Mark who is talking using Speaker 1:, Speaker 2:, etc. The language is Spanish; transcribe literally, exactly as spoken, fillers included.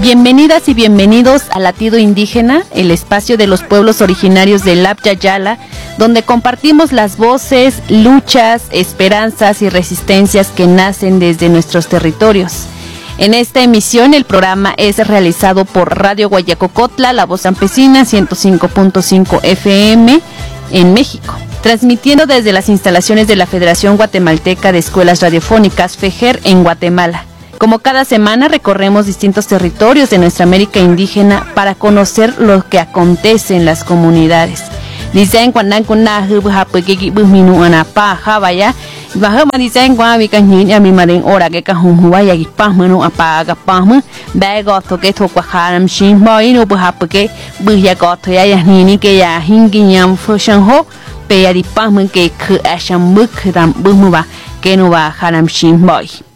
Speaker 1: Bienvenidas y bienvenidos a Latido Indígena, el espacio de los pueblos originarios del Apya Yala, donde compartimos las voces, luchas, esperanzas y resistencias que nacen desde nuestros territorios. En esta emisión el programa es realizado por Radio Guayacocotla, La Voz Campesina, ciento cinco punto cinco F M en México, transmitiendo desde las instalaciones de la Federación Guatemalteca de Escuelas Radiofónicas, FEGER, en Guatemala. Como cada semana recorremos distintos territorios de nuestra América indígena para conocer lo que acontece en las comunidades. Dicen cuando kuna hubha pekiki buminu anapa habaya bahama dicen cuando bikan ni ami maden ora que kahun huaya ki pahmanu apaga pahmu bego to que to kwaharam shin boy no bha peke buya ko to ya ni ni que ya hinginyam fushan ho pe ya di pahmu que k asham buk ram bumuba que no ba haram shin boy.